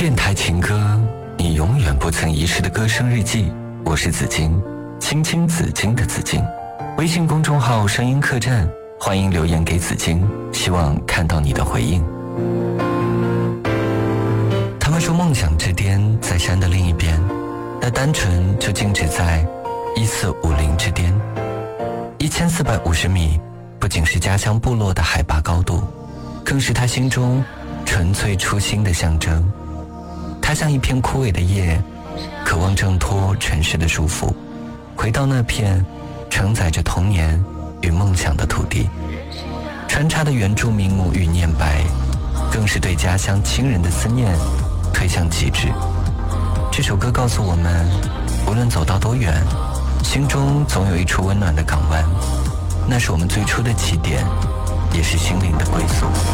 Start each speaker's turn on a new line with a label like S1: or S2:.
S1: 电台情歌，你永远不曾遗失的歌声日记。我是紫金，青青紫金的紫金。微信公众号声音客栈，欢迎留言给紫金，希望看到你的回应。他们说梦想之巅在山的另一边，那单纯就静止在1450之巅。1450米不仅是家乡部落的海拔高度，更是他心中纯粹初心的象征。他像一片枯萎的叶，渴望挣脱尘世的束缚，回到那片承载着童年与梦想的土地。穿插的原住民母语念白，更是对家乡亲人的思念推向极致。这首歌告诉我们，无论走到多远，心中总有一处温暖的港湾，那是我们最初的起点，也是心灵的归宿。